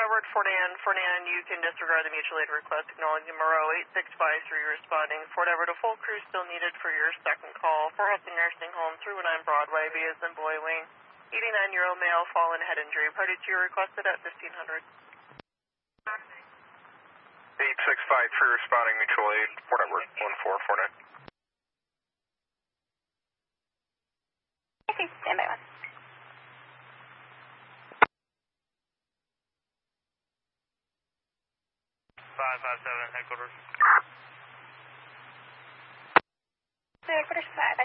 Edward Fornan, you can disregard the mutual aid request, acknowledging Moreau 8653 responding. Fort Edward, a full crew still needed for your second call. For Hudson Nursing Home, 319 Broadway, B as in boy wing. 89-year-old male, fallen head injury. Party 2 requested at 1500. 8653 responding, mutual aid, Fort Edward, 1449. Okay, stand by 1. 557, headquarters. Headquarters 5.